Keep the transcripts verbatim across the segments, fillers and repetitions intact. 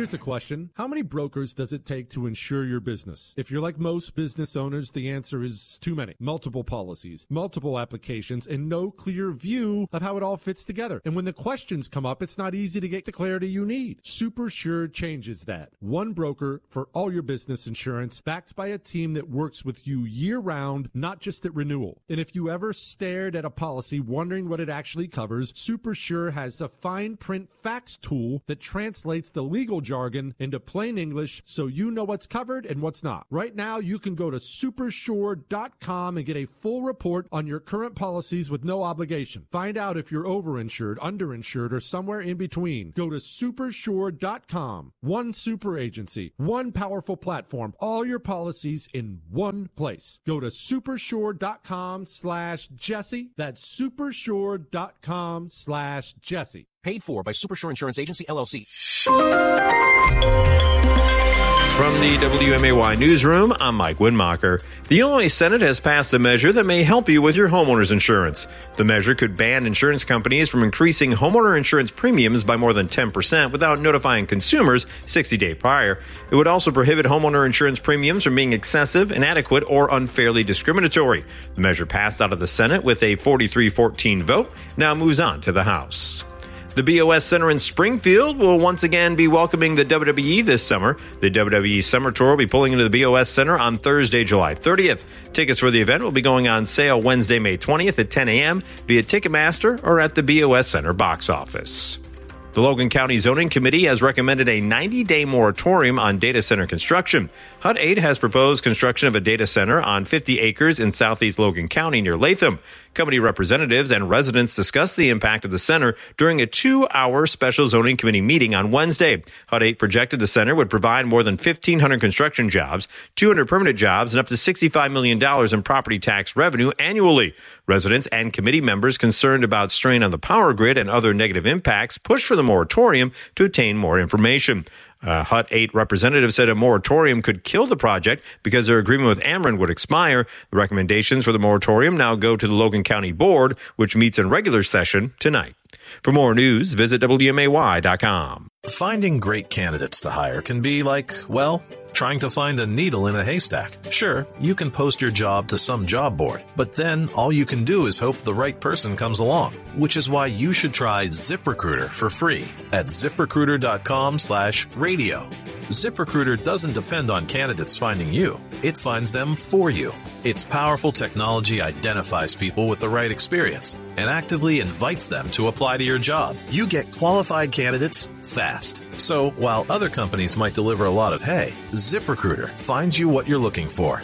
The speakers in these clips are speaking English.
Here's a question. How many brokers does it take to insure your business? If you're like most business owners, the answer is too many. Multiple policies, multiple applications, and no clear view of how it all fits together. And when the questions come up, it's not easy to get the clarity you need. SuperSure changes that. One broker for all your business insurance, backed by a team that works with you year-round, not just at renewal. And if you ever stared at a policy wondering what it actually covers, SuperSure has a fine print facts tool that translates the legal jargon into plain English so you know what's covered and what's not. Right now, you can go to supersure dot com and get a full report on your current policies with no obligation. Find out if you're overinsured, underinsured, or somewhere in between. Go to supersure dot com. One super agency, one powerful platform, all your policies in one place. Go to supersure dot com slash Jesse. That's supersure dot com slash Jesse. Paid for by Supersure Insurance Agency, L L C. From the W M A Y Newsroom, I'm Mike Widmacher. The Illinois Senate has passed a measure that may help you with your homeowner's insurance. The measure could ban insurance companies from increasing homeowner insurance premiums by more than ten percent without notifying consumers sixty days prior. It would also prohibit homeowner insurance premiums from being excessive, inadequate, or unfairly discriminatory. The measure passed out of the Senate with a forty-three fourteen vote, now moves on to the House. The B O S Center in Springfield will once again be welcoming the W W E this summer. The W W E Summer Tour will be pulling into the B O S Center on Thursday, July thirtieth. Tickets for the event will be going on sale Wednesday, May twentieth at ten a.m. via Ticketmaster or at the B O S Center box office. The Logan County Zoning Committee has recommended a ninety-day moratorium on data center construction. H U D eight has proposed construction of a data center on fifty acres in southeast Logan County near Latham. Company representatives and residents discussed the impact of the center during a two-hour special zoning committee meeting on Wednesday. H U D eight projected the center would provide more than fifteen hundred construction jobs, two hundred permanent jobs, and up to sixty-five million dollars in property tax revenue annually. Residents and committee members concerned about strain on the power grid and other negative impacts pushed for the moratorium to obtain more information. Uh, H U D eight representative said a moratorium could kill the project because their agreement with Ameren would expire. The recommendations for the moratorium now go to the Logan County Board, which meets in regular session tonight. For more news, visit W M A Y dot com. Finding great candidates to hire can be like, well, trying to find a needle in a haystack. Sure, you can post your job to some job board, but then all you can do is hope the right person comes along, which is why you should try ZipRecruiter for free at ziprecruiter dot com slash radio. ZipRecruiter doesn't depend on candidates finding you. It finds them for you. Its powerful technology identifies people with the right experience and actively invites them to apply to your job. You get qualified candidates fast. So while other companies might deliver a lot of hay, ZipRecruiter finds you what you're looking for.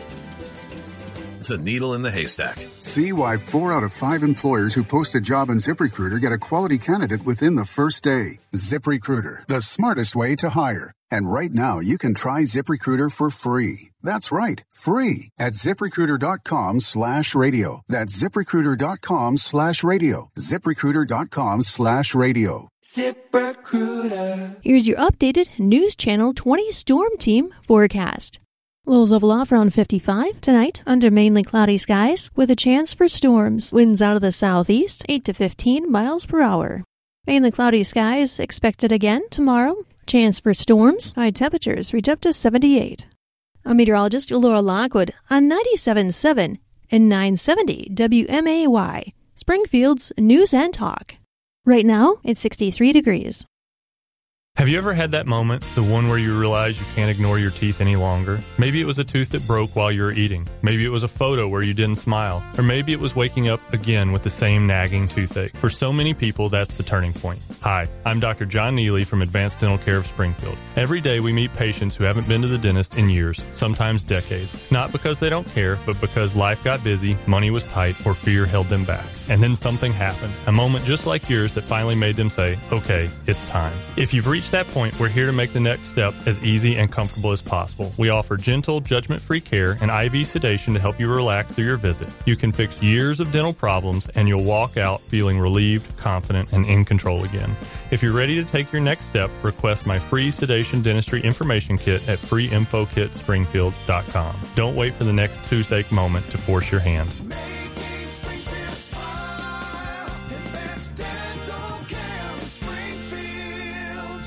The needle in the haystack. See why four out of five employers who post a job on ZipRecruiter get a quality candidate within the first day. ZipRecruiter, the smartest way to hire. And right now, you can try ZipRecruiter for free. That's right, free at ziprecruiter dot com slash radio. That's ziprecruiter dot com slash radio. ziprecruiter dot com slash radio. ZipRecruiter. Here's your updated News Channel twenty Storm Team forecast. Lows of off around fifty-five. Tonight, under mainly cloudy skies, with a chance for storms. Winds out of the southeast, eight to fifteen miles per hour. Mainly cloudy skies expected again tomorrow. Chance for storms. High temperatures reach up to seventy-eight. I'm meteorologist Laura Lockwood on ninety-seven point seven and nine seventy W M A Y, Springfield's News and Talk. Right now, it's sixty-three degrees. Have you ever had that moment, the one where you realize you can't ignore your teeth any longer? Maybe it was a tooth that broke while you were eating. Maybe it was a photo where you didn't smile. Or maybe it was waking up again with the same nagging toothache. For so many people, that's the turning point. Hi, I'm Doctor John Neely from Advanced Dental Care of Springfield. Every day we meet patients who haven't been to the dentist in years, sometimes decades. Not because they don't care, but because life got busy, money was tight, or fear held them back. And then something happened. A moment just like yours that finally made them say, okay, it's time. If you've reached that point, we're here to make the next step as easy and comfortable as possible. We offer gentle, judgment-free care and I V sedation to help you relax through your visit. You can fix years of dental problems, and you'll walk out feeling relieved, confident, and in control again. If you're ready to take your next step, request my free sedation dentistry information kit at free info kit springfield dot com. Don't wait for the next toothache moment to force your hand.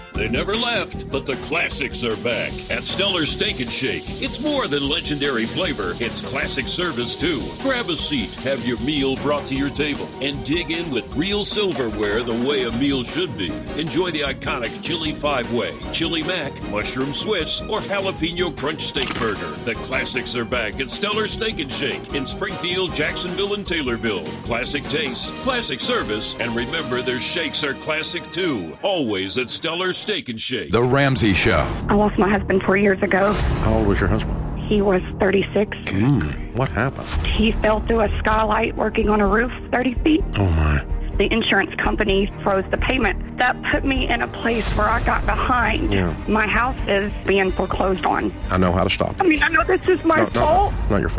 They never left, but the classics are back at Stellar Steak and Shake. It's more than legendary flavor, it's classic service too. Grab a seat, have your meal brought to your table, and dig in with real silverware the way a meal should be. Enjoy the iconic Chili Five-Way, Chili Mac, Mushroom Swiss, or Jalapeno Crunch Steak Burger. The classics are back at Stellar Steak and Shake in Springfield, Jacksonville, and Taylorville. Classic taste, classic service, and remember their shakes are classic too. Always at Stellar Steak and Shake. The Ramsey Show. I lost my husband four years ago. How old was your husband? He was thirty-six. Mm, what happened? He fell through a skylight working on a roof thirty feet. Oh, my. The insurance company froze the payment. That put me in a place where I got behind. Yeah. My house is being foreclosed on. I know how to stop it. I mean, I know this is my no, fault. No, not your fault.